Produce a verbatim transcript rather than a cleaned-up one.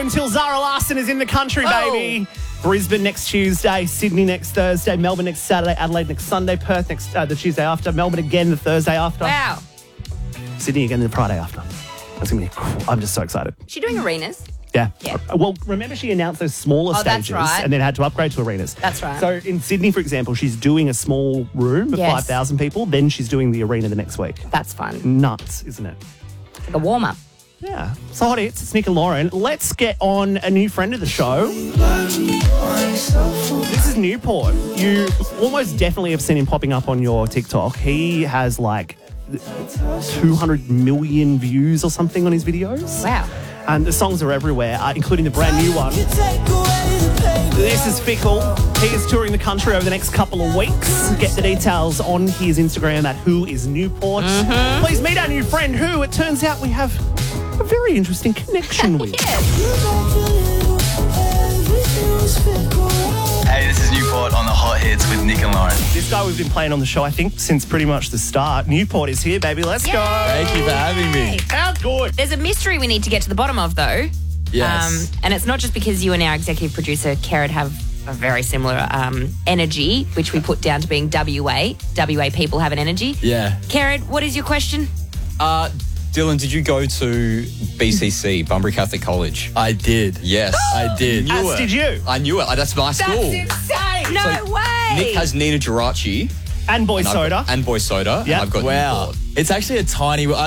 until Zara Larson is in the country, baby. Oh. Brisbane next Tuesday, Sydney next Thursday, Melbourne next Saturday, Adelaide next Sunday, Perth next uh, the Tuesday after, Melbourne again the Thursday after, Wow. Sydney again the Friday after. That's gonna be cool. I'm just so excited. Is she doing arenas? Yeah. Yeah. Well, remember she announced those smaller Oh, that's stages right. and then had to upgrade to arenas. That's right. So in Sydney, for example, she's doing a small room of Yes. five thousand people. Then she's doing the arena the next week. That's fun. Nuts, isn't it? Like a warm up. Yeah. So hot hits. It's Nick and Lauren. Let's get on a new friend of the show. This is Newport. You almost definitely have seen him popping up on your TikTok. He has like two hundred million views or something on his videos. Wow. And the songs are everywhere, uh, including the brand new one. This is Fickle. He is touring the country over the next couple of weeks. Get the details on his Instagram at Who Is Newport. Mm-hmm. Please meet our new friend who it turns out we have a very interesting connection with. Hey, this is Newport on the Hot Hits with Nick and Lauren. This guy we've been playing on the show, I think, since pretty much the start. Newport is here, baby. Let's go. Thank you for having me. How good. There's a mystery we need to get to the bottom of, though. Yes. Um, and it's not just because you and our executive producer, Kerrod, have a very similar um, energy, which we put down to being W A. W A people have an energy. Yeah. Kerrod, what is your question? Uh, Dylan, did you go to B C C, Bunbury Catholic College? I did. Yes. I did. Knew As it. did you. I knew it. That's my school. insane. No So way. Nick has Nina Geraci. And Boy and I've- Soda. And Boy Soda. Yeah. And I've got Wow. Newport. It's actually a tiny...